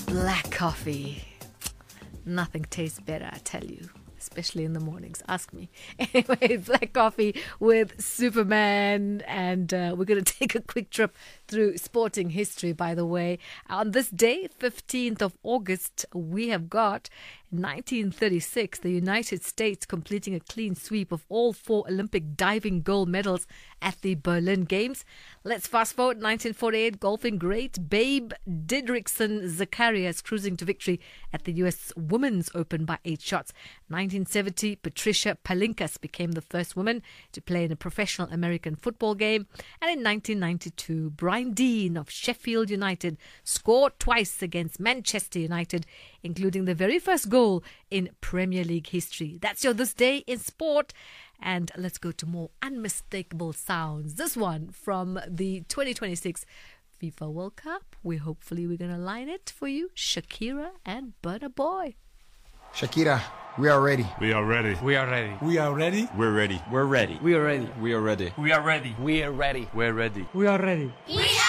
Black coffee. Nothing tastes better, I tell you. Especially in the mornings. Ask me. Anyway, black coffee with Superman. And we're going to take a quick trip through sporting history, by the way. On this day, 15th of August, we have got 1936, the United States completing a clean sweep of all 4 Olympic diving gold medals at the Berlin Games. Let's fast forward, 1948, golfing great Babe Didrikson Zacharias cruising to victory at the US Women's Open by 8 shots. 1970, Patricia Palinkas became the first woman to play in a professional American football game. And in 1992, Brian Deane of Sheffield United scored twice against Manchester United, including the very first goal in Premier League history. That's your This Day in Sport. And let's go to more unmistakable sounds. This one from the 2026 FIFA World Cup. We're going to line it for you. Shakira and Burna Boy. Shakira, we are ready. We are ready. We are ready. We are ready. We're ready. We're ready. We are ready. We are ready. We are ready. We are ready. We're ready. We're ready. We are ready. We